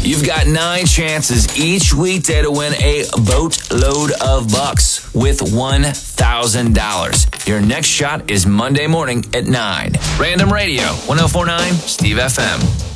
You've got 9 chances each weekday to win a boatload of bucks with $1,000. Your next shot is Monday morning at 9. Random Radio, 104.9 Steve FM.